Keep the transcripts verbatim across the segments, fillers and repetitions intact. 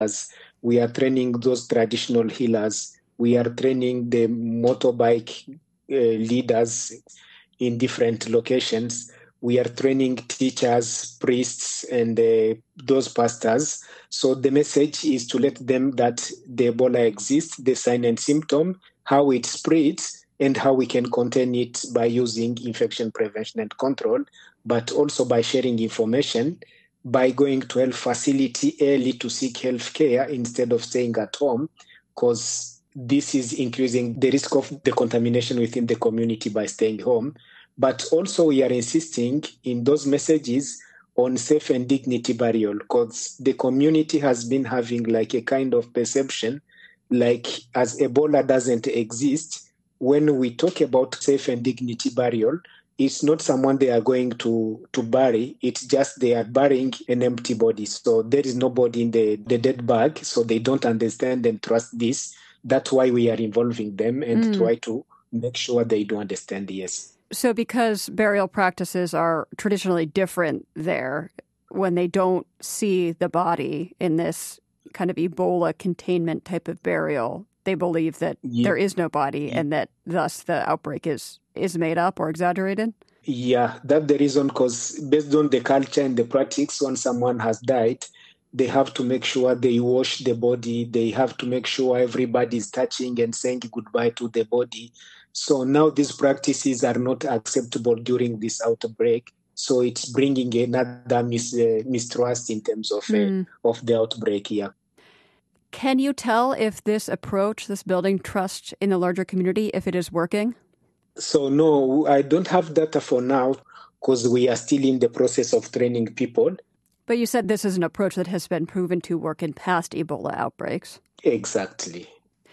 As we are training those traditional healers. We are training the motorbike uh, leaders in different locations. We are training teachers, priests, and uh, those pastors. So the message is to let them that the Ebola exists, the sign and symptom, how it spreads, and how we can contain it by using infection prevention and control, but also by sharing information, by going to health facility early to seek health care instead of staying at home, because this is increasing the risk of the contamination within the community by staying home. But also we are insisting in those messages on safe and dignity burial, because the community has been having like a kind of perception, like as Ebola doesn't exist, when we talk about safe and dignity burial, it's not someone they are going to, to bury. It's just they are burying an empty body. So there is nobody in the, the dead bag. So they don't understand and trust this. That's why we are involving them and mm. try to make sure they do understand, yes. So because burial practices are traditionally different there, when they don't see the body in this kind of Ebola containment type of burial, they believe that yeah. there is no body yeah. and that thus the outbreak is, is made up or exaggerated? Yeah, that's the reason, because based on the culture and the practice, when someone has died, they have to make sure they wash the body. They have to make sure everybody is touching and saying goodbye to the body. So now these practices are not acceptable during this outbreak. So it's bringing another mis- uh, mistrust in terms of, mm. uh, of the outbreak here. Can you tell if this approach, this building trust in the larger community, if it is working? So no, I don't have data for now because we are still in the process of training people. But you said this is an approach that has been proven to work in past Ebola outbreaks. Exactly.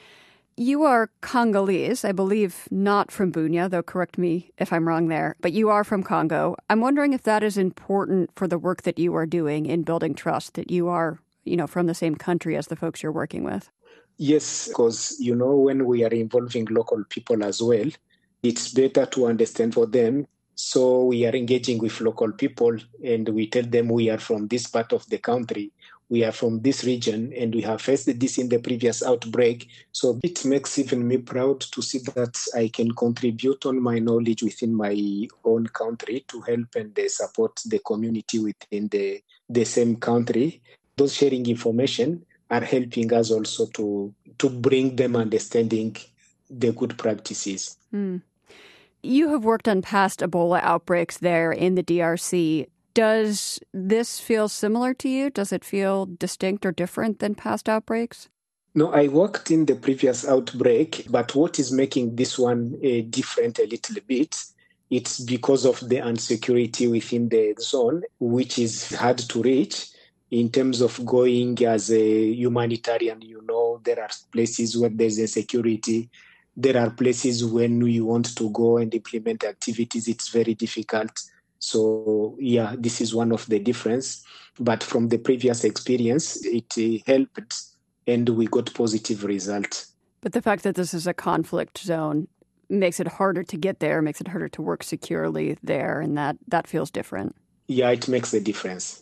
You are Congolese, I believe not from Bunia, though correct me if I'm wrong there, but you are from Congo. I'm wondering if that is important for the work that you are doing in building trust, that you are, you know, from the same country as the folks you're working with. Yes, because, you know, when we are involving local people as well, it's better to understand for them. So we are engaging with local people and we tell them we are from this part of the country. We are from this region and we have faced this in the previous outbreak. So it makes even me proud to see that I can contribute on my knowledge within my own country to help and support the community within the, the same country. Those sharing information are helping us also to, to bring them understanding the good practices. Mm. You have worked on past Ebola outbreaks there in the D R C. Does this feel similar to you? Does it feel distinct or different than past outbreaks? No, I worked in the previous outbreak, but what is making this one uh, different a little bit, it's because of the insecurity within the zone, which is hard to reach in terms of going as a humanitarian. You know, there are places where there's insecurity. There are places when you want to go and implement activities, it's very difficult. So, yeah, this is one of the difference. But from the previous experience, it uh, helped and we got positive results. But the fact that this is a conflict zone makes it harder to get there, makes it harder to work securely there, and that, that feels different. Yeah, it makes a difference.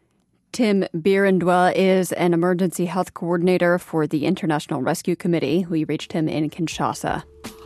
Tim Birindwa is an emergency health coordinator for the International Rescue Committee. We reached him in Kinshasa.